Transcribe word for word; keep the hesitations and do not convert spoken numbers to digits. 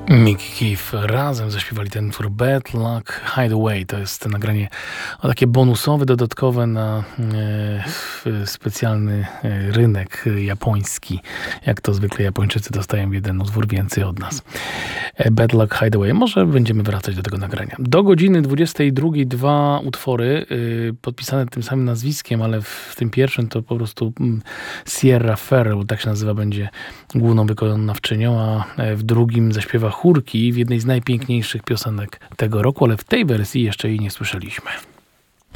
Mickey Keith razem zaśpiewali ten utwór Bad Luck Hideaway. To jest nagranie o takie bonusowe, dodatkowe na e, specjalny e, rynek japoński. Jak to zwykle Japończycy dostają jeden utwór więcej od nas. E, Bad Luck Hideaway. Może będziemy wracać do tego nagrania. Do godziny dwudziestej drugiej dwa utwory e, podpisane tym samym nazwiskiem, ale w, w tym pierwszym to po prostu mm, Sierra Ferrell, tak się nazywa, będzie główną wykonawczynią, a w drugim zaśpiewa chórki w jednej z najpiękniejszych piosenek tego roku, ale w tej wersji jeszcze jej nie słyszeliśmy.